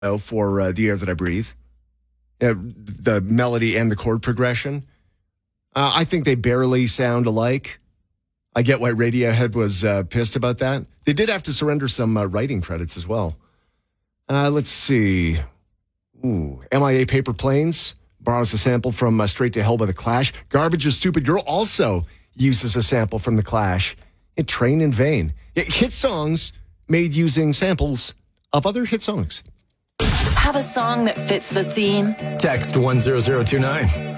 for The Air That I Breathe. The melody and the chord progression. I think they barely sound alike. I get why Radiohead was pissed about that. They did have to surrender some writing credits as well. Let's see. MIA Paper Planes borrows a sample from Straight to Hell by The Clash. Garbage's Stupid Girl also uses a sample from The Clash. And Train in Vain. Hit songs made using samples of other hit songs. Have a song that fits the theme? Text 10029.